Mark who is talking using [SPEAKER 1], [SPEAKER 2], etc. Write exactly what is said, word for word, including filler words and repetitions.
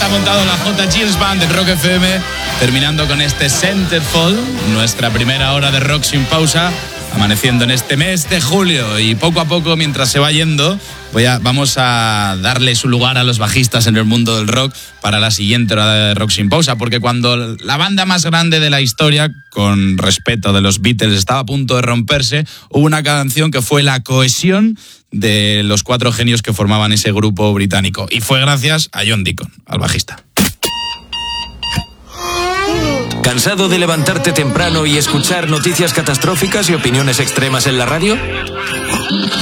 [SPEAKER 1] ha montado la J. Gears Band en Rock F M, terminando con este Centerfold, nuestra primera hora de rock sin pausa, amaneciendo en este mes de julio. Y poco a poco, mientras se va yendo, voy a, vamos a darle su lugar a los bajistas en el mundo del rock para la siguiente hora de rock sin pausa, porque cuando la banda más grande de la historia, con respeto de los Beatles, estaba a punto de romperse, hubo una canción que fue la cohesión de los cuatro genios que formaban ese grupo británico, y fue gracias a John Deacon, al bajista.
[SPEAKER 2] ¿Cansado de levantarte temprano y escuchar noticias catastróficas y opiniones extremas en la radio?